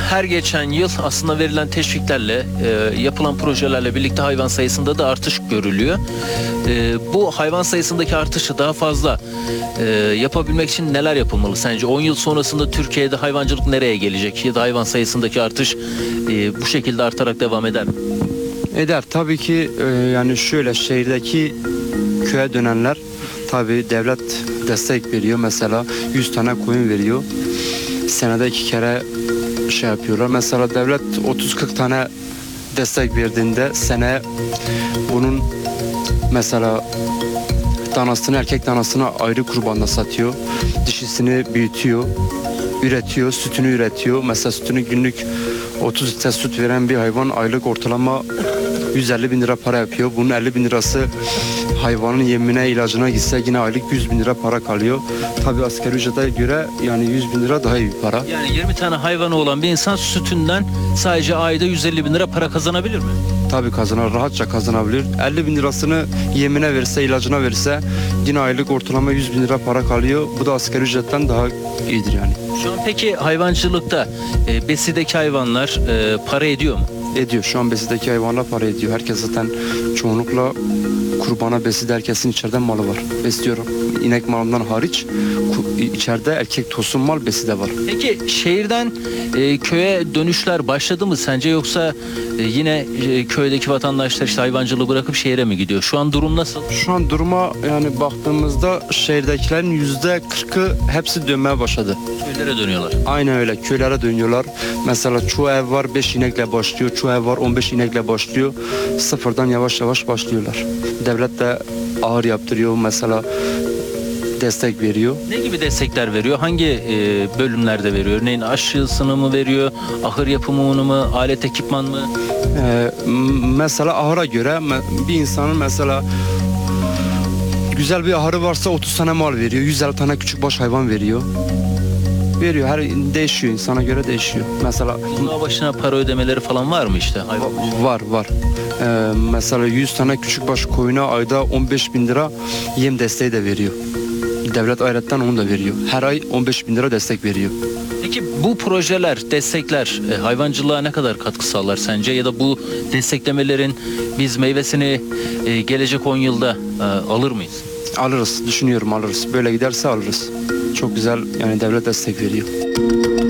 her geçen yıl aslında verilen teşviklerle, yapılan projelerle birlikte hayvan sayısında da artış görülüyor. Bu hayvan sayısındaki artışı daha fazla yapabilmek için neler yapılmalı sence? 10 yıl sonrasında Türkiye'de hayvancılık nereye gelecek? Ya da hayvan sayısındaki artış bu şekilde artarak devam eder mi? Eder tabii ki, yani şöyle şehirdeki köye dönenler tabii devlet destek veriyor. Mesela 100 tane koyun veriyor. Senede 2 kere şey yapıyorlar. Mesela devlet 30-40 tane destek verdiğinde sene bunun mesela danasını, erkek danasını ayrı kurbanda satıyor. Dişisini büyütüyor, üretiyor, sütünü üretiyor. Mesela sütünü günlük 30 litre süt veren bir hayvan aylık ortalama 150 bin lira para yapıyor. Bunun 50 bin lirası hayvanın yemine, ilacına gitse yine aylık 100 bin lira para kalıyor. Tabii asgari ücrete göre yani 100 bin lira daha iyi bir para. Yani 20 tane hayvanı olan bir insan sütünden sadece ayda 150 bin lira para kazanabilir mi? Tabii kazanır, rahatça kazanabilir. 50 bin lirasını yemine verse, ilacına verse yine aylık ortalama 100 bin lira para kalıyor. Bu da asgari ücretten daha iyidir yani. Şu an peki hayvancılıkta besideki hayvanlar para ediyor mu? Ediyor. Şu an besideki hayvanlar para ediyor. Herkes zaten çoğunlukla kurbana beside herkesin içeriden malı var. Besliyorum. İnek malından hariç içeride erkek tosun mal beside var. Peki şehirden köye dönüşler başladı mı sence, yoksa yine köydeki vatandaşlar işte hayvancılığı bırakıp şehire mi gidiyor? Şu an durum nasıl? Şu an duruma yani baktığımızda şehirdekilerin %40'ı hepsi dönmeye başladı. Köylere dönüyorlar. Aynen öyle. Köylere dönüyorlar. Mesela çoğu ev var 5 inekle başlıyor. Çoğu ev var 15 inekle başlıyor. Sıfırdan yavaş yavaş başlıyorlar. Devlet de ahır yaptırıyor. Mesela destek veriyor. Ne gibi destekler veriyor? Hangi bölümlerde veriyor? Örneğin aşısını mı veriyor? Ahır yapımını mı? Alet ekipman mı? Mesela ahıra göre bir insanın mesela güzel bir ahırı varsa 30 tane mal veriyor. 150 tane küçük baş hayvan veriyor. Veriyor. Her değişiyor. İnsana göre değişiyor. Mesela Bunun başına para ödemeleri falan var mı işte? Hayvan. var. Mesela 100 tane küçük baş koyuna ayda 15 bin lira yem desteği de veriyor. Devlet ayrıca onu da veriyor. Her ay 15 bin lira destek veriyor. Peki bu projeler, destekler hayvancılığa ne kadar katkı sağlar sence? Ya da bu desteklemelerin biz meyvesini gelecek 10 yılda alır mıyız? Alırız. Düşünüyorum alırız. Böyle giderse alırız. Çok güzel yani devlet destek veriyor.